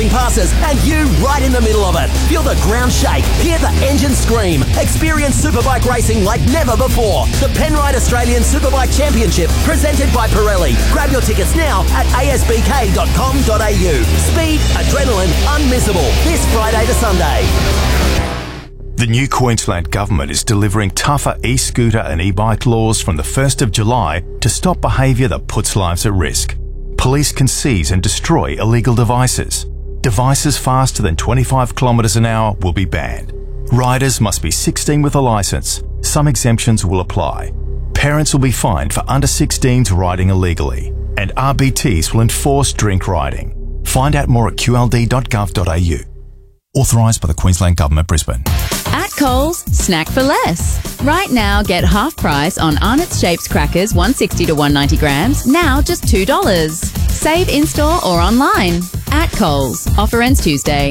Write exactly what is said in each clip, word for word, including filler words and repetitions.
galloping passes, and you right in the middle of it. Feel the ground shake, hear the engine scream. Experience superbike racing like never before. The Penrite Australian Superbike Championship, presented by Pirelli. Grab your tickets now at a s b k dot com dot a u. Speed, adrenaline, unmissable. This Friday to Sunday. The new Queensland Government is delivering tougher e-scooter and e-bike laws from the first of July to stop behaviour that puts lives at risk. Police can seize and destroy illegal devices. Devices faster than twenty-five kilometres an hour will be banned. Riders must be sixteen with a licence. Some exemptions will apply. Parents will be fined for under sixteens riding illegally. And R B Ts will enforce drink riding. Find out more at q l d dot gov dot a u. Authorised by the Queensland Government, Brisbane. At Coles, snack for less. Right now, get half price on Arnott's Shapes crackers, one sixty to one ninety grams, now just two dollars. Save in-store or online. At Coles. Offer ends Tuesday.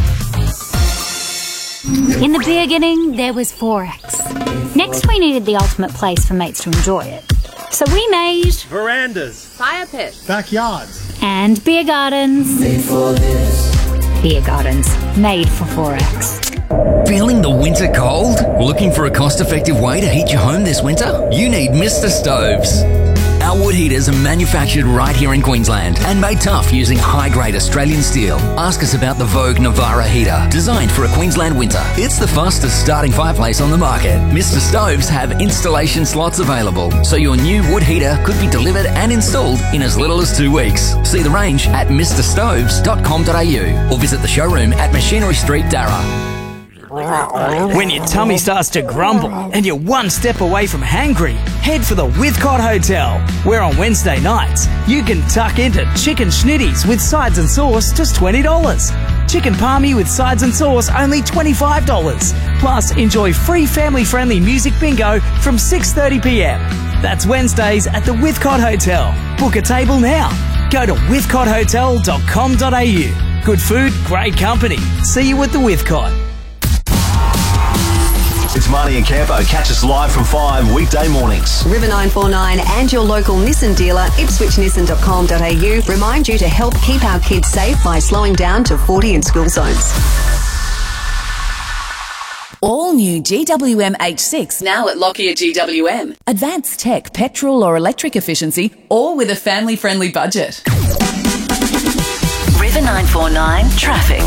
In the beginning, there was Forex. Next, we needed the ultimate place for mates to enjoy it. So we made verandas, fire pits, backyards, and beer gardens. Made for this. Beer gardens, made for Forex. Feeling the winter cold? Looking for a cost-effective way to heat your home this winter? You need Mister Stoves. Our wood heaters are manufactured right here in Queensland and made tough using high-grade Australian steel. Ask us about the Vogue Navara heater, designed for a Queensland winter. It's the fastest starting fireplace on the market. Mister Stoves have installation slots available, so your new wood heater could be delivered and installed in as little as two weeks. See the range at mister stoves dot com dot a u or visit the showroom at Machinery Street, Darra. When your tummy starts to grumble and you're one step away from hangry, head for the Withcott Hotel, where on Wednesday nights you can tuck into chicken schnitties with sides and sauce just twenty dollars. Chicken palmy with sides and sauce only twenty-five dollars. Plus, enjoy free family-friendly music bingo from six thirty p m. That's Wednesdays at the Withcott Hotel. Book a table now. Go to withcott hotel dot com dot a u. Good food, great company. See you at the Withcott. It's Marnie and Campo. Catch us live from five weekday mornings. River nine four nine and your local Nissan dealer, ipswich nissan dot com dot a u, remind you to help keep our kids safe by slowing down to forty in school zones. All new G W M H six now at Lockyer G W M. Advanced tech, petrol or electric efficiency, all with a family-friendly budget. River nine four nine traffic.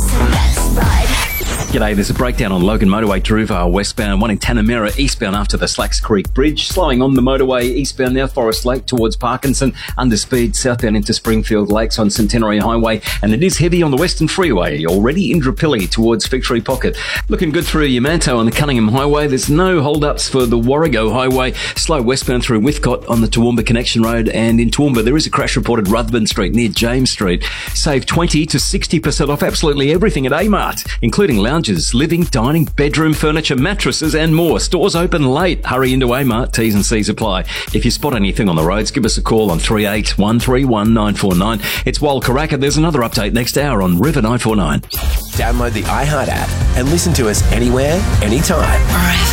G'day, there's a breakdown on Logan Motorway, Druvale westbound, one in Tanamera eastbound after the Slacks Creek Bridge. Slowing on the motorway eastbound now, Forest Lake towards Parkinson, under speed southbound into Springfield Lakes on Centenary Highway, and it is heavy on the Western Freeway, already in Indooroopilly towards Victory Pocket. Looking good through Yamanto on the Cunningham Highway. There's no hold-ups for the Warrego Highway. Slow westbound through Withcott on the Toowoomba Connection Road, and in Toowoomba there is a crash reported Ruthven Street near James Street. Save twenty to sixty percent off absolutely everything at Amart, including lounges, living, dining, bedroom furniture, mattresses and more. Stores open late. Hurry into Amart. T's and C's apply. If you spot anything on the roads, give us a call on three eight one three one nine four nine. It's Wal Karaka. There's another update next hour on River nine four nine. Download the iHeart app and listen to us anywhere, anytime. River.